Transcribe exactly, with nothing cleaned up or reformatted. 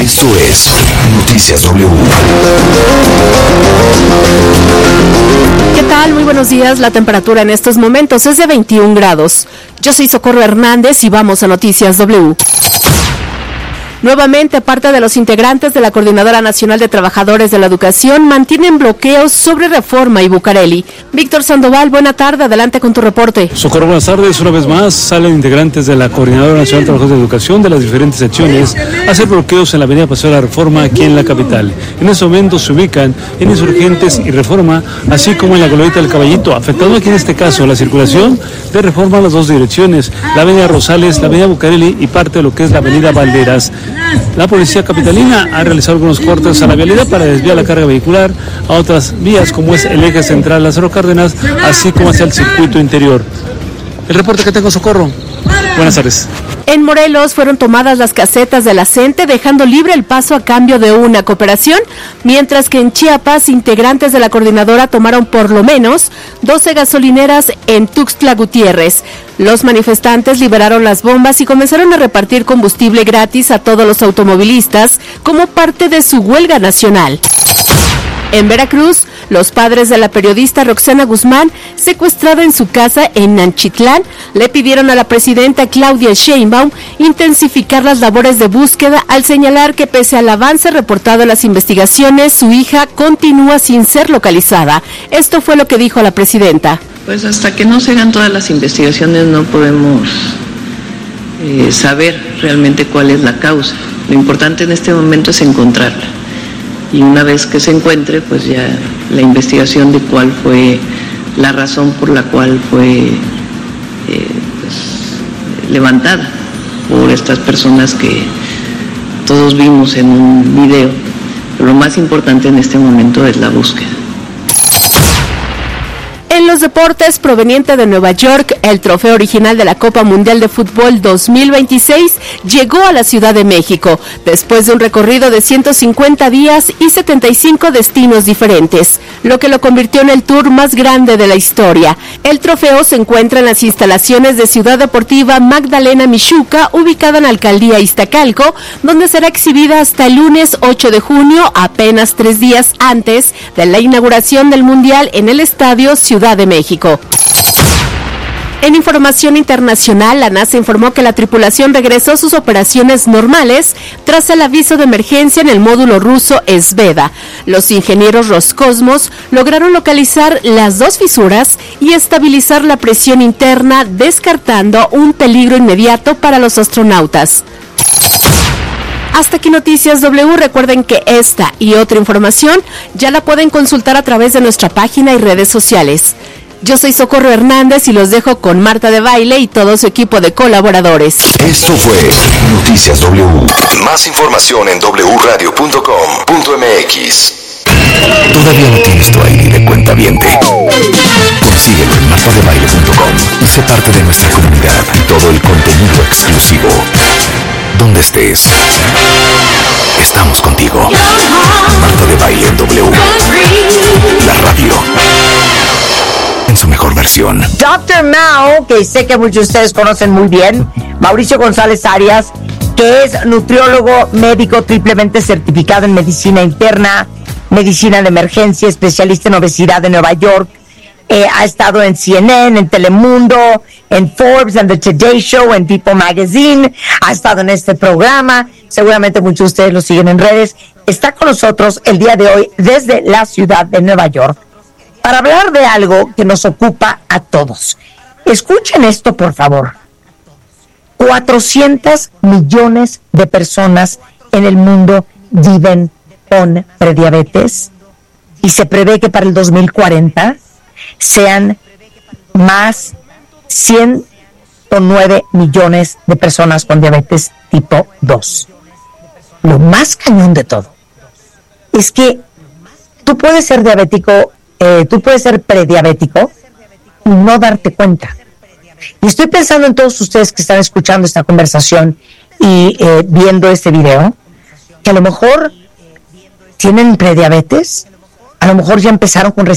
Esto es Noticias W. ¿Qué tal? Muy buenos días. La temperatura en estos momentos es de veintiún grados. Yo soy Socorro Hernández y vamos a Noticias W. Nuevamente, parte de los integrantes de la Coordinadora Nacional de Trabajadores de la Educación mantienen bloqueos sobre Reforma y Bucareli. Víctor Sandoval, buena tarde, adelante con tu reporte. Socorro, buenas tardes. Una vez más, salen integrantes de la Coordinadora Nacional de Trabajadores de Educación de las diferentes secciones a hacer bloqueos en la avenida Paseo de la Reforma aquí en la capital. En este momento se ubican en Insurgentes y Reforma, así como en la Glorieta del Caballito, afectando aquí en este caso la circulación de Reforma a las dos direcciones, la avenida Rosales, la avenida Bucareli y parte de lo que es la avenida Valderas. La policía capitalina ha realizado algunos cortes a la vialidad para desviar la carga vehicular a otras vías como es el eje central Lázaro Cárdenas, así como hacia el circuito interior. El reporte que tengo, Socorro. Buenas tardes. En Morelos fueron tomadas las casetas de la CENTE, dejando libre el paso a cambio de una cooperación, mientras que en Chiapas, integrantes de la coordinadora tomaron por lo menos doce gasolineras en Tuxtla Gutiérrez. Los manifestantes liberaron las bombas y comenzaron a repartir combustible gratis a todos los automovilistas como parte de su huelga nacional. En Veracruz, los padres de la periodista Roxana Guzmán, secuestrada en su casa en Nanchitlán, le pidieron a la presidenta Claudia Sheinbaum intensificar las labores de búsqueda al señalar que pese al avance reportado en las investigaciones, su hija continúa sin ser localizada. Esto fue lo que dijo la presidenta. Pues hasta que no se hagan todas las investigaciones no podemos eh, saber realmente cuál es la causa. Lo importante en este momento es encontrarla. Y una vez que se encuentre, pues ya la investigación de cuál fue la razón por la cual fue eh, pues, levantada por estas personas que todos vimos en un video. Pero lo más importante en este momento es la búsqueda. En los deportes, proveniente de Nueva York, el trofeo original de la Copa Mundial de Fútbol dos mil veintiséis llegó a la Ciudad de México, después de un recorrido de ciento cincuenta días y setenta y cinco destinos diferentes, lo que lo convirtió en el tour más grande de la historia. El trofeo se encuentra en las instalaciones de Ciudad Deportiva Magdalena Mixhuca, ubicada en la Alcaldía Iztacalco, donde será exhibida hasta el lunes ocho de junio, apenas tres días antes de la inauguración del Mundial en el Estadio Ciudad de México. En información internacional, la NASA informó que la tripulación regresó a sus operaciones normales tras el aviso de emergencia en el módulo ruso Zvezda. Los ingenieros Roscosmos lograron localizar las dos fisuras y estabilizar la presión interna, descartando un peligro inmediato para los astronautas. Hasta aquí Noticias W. Recuerden que esta y otra información ya la pueden consultar a través de nuestra página y redes sociales. Yo soy Socorro Hernández y los dejo con Marta de Baile y todo su equipo de colaboradores. Esto fue Noticias W. Más información en doble u radio punto com punto m x. ¿Todavía no tienes tu I D de cuentaviente? Consíguelo en marta de baile punto com y sé parte de nuestra comunidad y todo el contenido exclusivo. Donde estés, estamos contigo. Marta de Baile en W. La radio en su mejor versión. doctor Mao, que sé que muchos de ustedes conocen muy bien, Mauricio González Arias, que es nutriólogo médico triplemente certificado en medicina interna, medicina de emergencia, especialista en obesidad de Nueva York. Eh, ha estado en C N N, en Telemundo, en Forbes, en The Today Show, en People Magazine. Ha estado en este programa. Seguramente muchos de ustedes lo siguen en redes. Está con nosotros el día de hoy desde la ciudad de Nueva York para hablar de algo que nos ocupa a todos. Escuchen esto, por favor. cuatrocientos millones de personas en el mundo viven con prediabetes y se prevé que para el dos mil cuarenta sean más ciento nueve millones de personas con diabetes tipo dos. Lo más cañón de todo es que tú puedes ser diabético, eh, tú puedes ser prediabético y no darte cuenta. Y estoy pensando en todos ustedes que están escuchando esta conversación y eh, viendo este video, que a lo mejor tienen prediabetes, a lo mejor ya empezaron con